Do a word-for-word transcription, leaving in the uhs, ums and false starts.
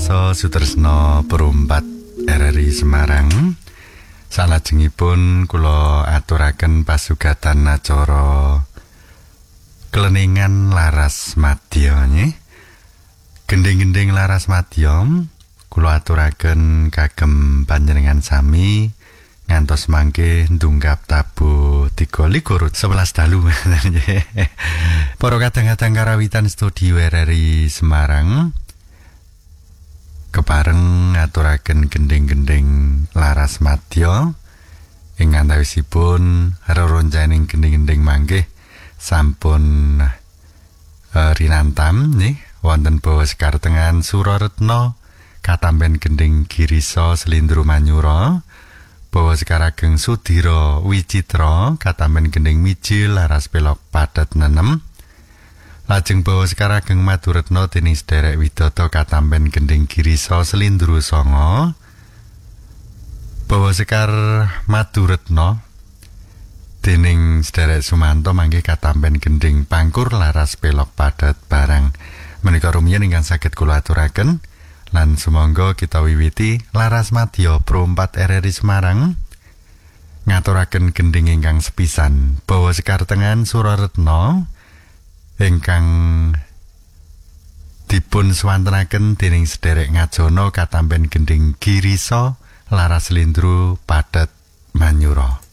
pamirsa sutresna perumpat R R I Semarang. Salajengipun kula aturaken pasugatan acara Kleningan Laras Madya nggih. Gending-gending Laras Madya kula aturaken kagem panjenengan sami ngantos mangke ndunggap tabuh tiga likur sebelas dalu. Para kadang-kadang karawitan studio R R I Semarang kepareng ngaturaken gending-gending Laras Madya ing antawisipun reroncaning gending-gending mangke sampun uh, rinantam nih wonten bawa sekartengan Suraretna katampen gending Girisa Slindro Manyura bawa sekarageng Sudira Wicitra katampen gending Mijil Laras Pelok Padet nenem. Lajeng bawa sekarageng Maduretna dening sederek Widodo katampen gending Girisa Slindro Songo. Bawa sekar Maduretna dening sederek Sumanto mangke katampen gending Pangkur Laras Pelok Padet barang menika rumiyin ingkang saged kula aturaken lan sumangga kita wiwiti Laras Madya Pro empat R R I Semarang ngaturaken gending ingkang sepisan bawa sekar tengan Suraretna ingkang dipun swantenaken dening sederek Ngajana katampen gending Girisa Laras Slindro Padet Manyura.